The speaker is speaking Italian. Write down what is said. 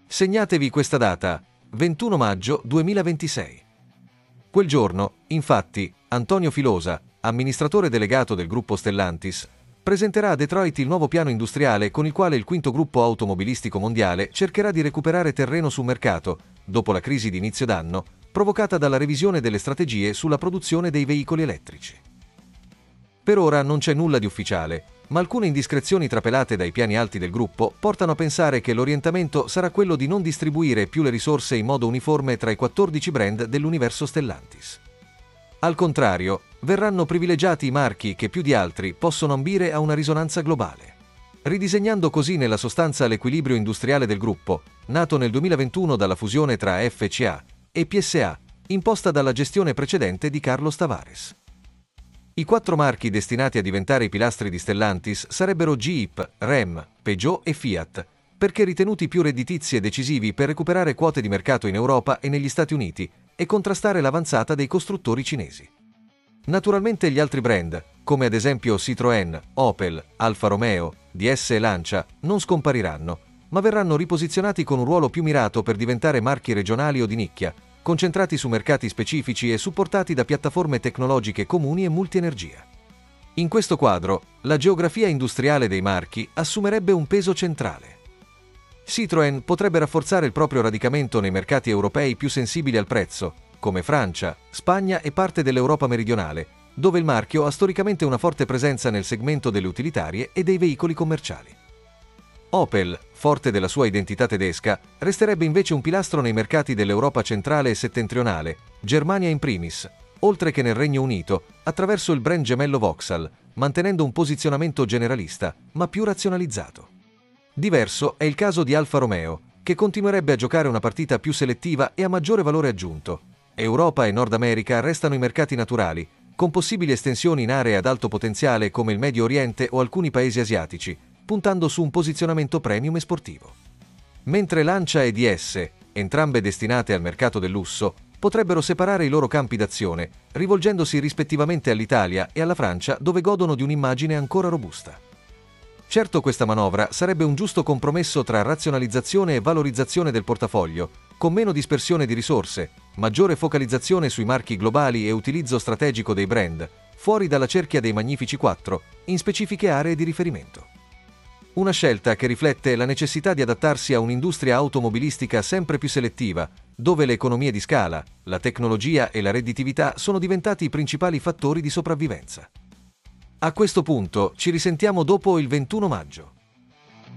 Segnatevi questa data, 21 maggio 2026. Quel giorno, infatti, Antonio Filosa, amministratore delegato del gruppo Stellantis, presenterà a Detroit il nuovo piano industriale con il quale il quinto gruppo automobilistico mondiale cercherà di recuperare terreno sul mercato, dopo la crisi di inizio d'anno, provocata dalla revisione delle strategie sulla produzione dei veicoli elettrici. Per ora non c'è nulla di ufficiale, ma alcune indiscrezioni trapelate dai piani alti del gruppo portano a pensare che l'orientamento sarà quello di non distribuire più le risorse in modo uniforme tra i 14 brand dell'universo Stellantis. Al contrario, verranno privilegiati i marchi che più di altri possono ambire a una risonanza globale, ridisegnando così nella sostanza l'equilibrio industriale del gruppo, nato nel 2021 dalla fusione tra FCA e PSA, imposta dalla gestione precedente di Carlos Tavares. I 4 marchi destinati a diventare i pilastri di Stellantis sarebbero Jeep, Ram, Peugeot e Fiat, perché ritenuti più redditizi e decisivi per recuperare quote di mercato in Europa e negli Stati Uniti e contrastare l'avanzata dei costruttori cinesi. Naturalmente gli altri brand, come ad esempio Citroën, Opel, Alfa Romeo, DS e Lancia, non scompariranno, ma verranno riposizionati con un ruolo più mirato per diventare marchi regionali o di nicchia, concentrati su mercati specifici e supportati da piattaforme tecnologiche comuni e multienergia. In questo quadro, la geografia industriale dei marchi assumerebbe un peso centrale. Citroën potrebbe rafforzare il proprio radicamento nei mercati europei più sensibili al prezzo, come Francia, Spagna e parte dell'Europa meridionale, dove il marchio ha storicamente una forte presenza nel segmento delle utilitarie e dei veicoli commerciali. Opel, forte della sua identità tedesca, resterebbe invece un pilastro nei mercati dell'Europa centrale e settentrionale, Germania in primis, oltre che nel Regno Unito, attraverso il brand gemello Vauxhall, mantenendo un posizionamento generalista, ma più razionalizzato. Diverso è il caso di Alfa Romeo, che continuerebbe a giocare una partita più selettiva e a maggiore valore aggiunto. Europa e Nord America restano i mercati naturali, con possibili estensioni in aree ad alto potenziale come il Medio Oriente o alcuni paesi asiatici, puntando su un posizionamento premium e sportivo. Mentre Lancia e DS, entrambe destinate al mercato del lusso, potrebbero separare i loro campi d'azione, rivolgendosi rispettivamente all'Italia e alla Francia, dove godono di un'immagine ancora robusta. Certo, questa manovra sarebbe un giusto compromesso tra razionalizzazione e valorizzazione del portafoglio, con meno dispersione di risorse, maggiore focalizzazione sui marchi globali e utilizzo strategico dei brand, fuori dalla cerchia dei Magnifici 4, in specifiche aree di riferimento. Una scelta che riflette la necessità di adattarsi a un'industria automobilistica sempre più selettiva, dove le economie di scala, la tecnologia e la redditività sono diventati i principali fattori di sopravvivenza. A questo punto ci risentiamo dopo il 21 maggio.